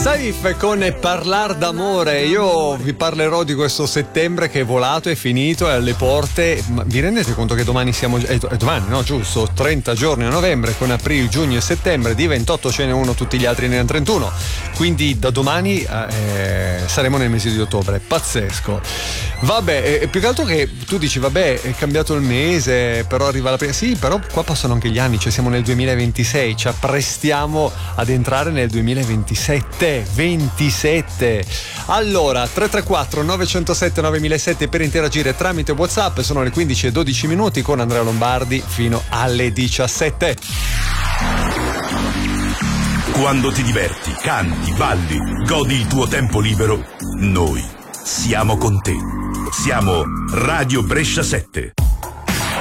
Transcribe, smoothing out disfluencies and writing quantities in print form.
Saif con Parlar d'amore. Io vi parlerò di questo settembre che è volato, è finito, è alle porte. Ma vi rendete conto che domani siamo domani, no, giusto? 30 giorni a novembre, con aprile, giugno e settembre. Di 28 ce n'è uno, tutti gli altri ne hanno 31. Quindi da domani saremo nel mese di ottobre. Pazzesco. Vabbè, più che altro che tu dici vabbè, è cambiato il mese, però arriva la prima. Sì, però qua passano anche gli anni, cioè siamo nel 2026, ci apprestiamo ad entrare nel 2027. Allora 334 907 9007 per interagire tramite WhatsApp. Sono le 15:12 con Andrea Lombardi fino alle 17. Quando ti diverti, canti, balli, godi il tuo tempo libero, noi siamo con te. Siamo Radio Brescia 7.